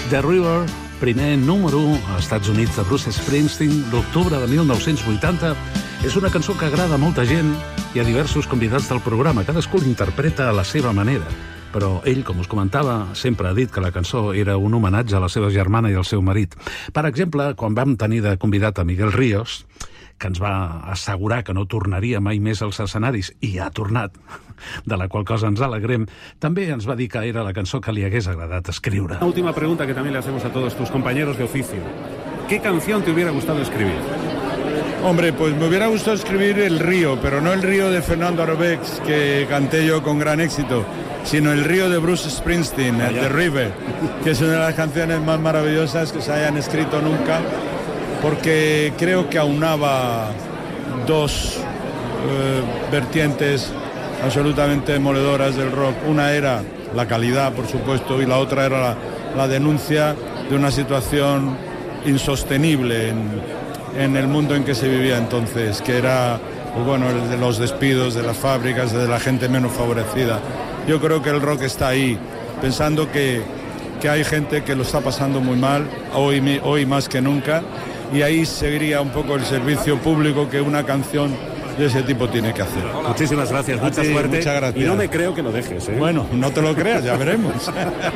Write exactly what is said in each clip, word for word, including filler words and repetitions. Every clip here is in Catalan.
The River, primer número u als Estats Units de Bruce Springsteen, l'octubre de mil nou-cents vuitanta, és una cançó que agrada a molta gent i a diversos convidats del programa. Cadascú l'interpreta a la seva manera. Però ell, com us comentava, sempre ha dit que la cançó era un homenatge a la seva germana i al seu marit. Per exemple, quan vam tenir de convidat a Miguel Ríos, que ens va assegurar que no tornaria mai més als escenaris, i ha tornat, de la qual cosa ens alegrem, també ens va dir que era la cançó que li hagués agradat escriure. Una última pregunta que también le hacemos a todos tus compañeros de oficio. ¿Qué canción te hubiera gustado escribir? Hombre, pues me hubiera gustado escribir El Río, pero no El Río de Fernando Arbex, que canté yo con gran éxito, sino El Río de Bruce Springsteen, el The River, que es una de las canciones más maravillosas que se hayan escrito nunca, porque creo que aunaba dos eh, vertientes absolutamente demoledoras del rock. Una era la calidad, por supuesto, y la otra era la, la denuncia de una situación insostenible en, en el mundo en que se vivía entonces, que era, pues bueno, el de los despidos de las fábricas, de la gente menos favorecida. Yo creo que el rock está ahí, pensando que, que hay gente que lo está pasando muy mal, hoy, hoy más que nunca, y ahí seguiría un poco el servicio público que una canción de ese tipo tiene que hacer. Muchísimas gracias, mucha Sí, suerte. muchas gracias. Y no me creo que lo dejes, ¿eh? Bueno, no te lo creas, ya veremos.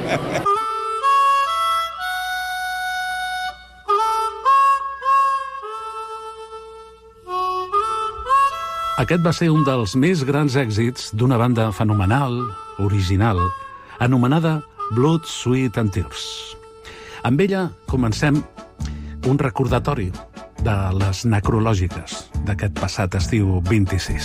Aquest va ser un dels més grans èxits d'una banda fenomenal, original, anomenada Blood, Sweat and Tears. Amb ella comencem un recordatori de les necrològiques d'aquest passat estiu vint-i-sis.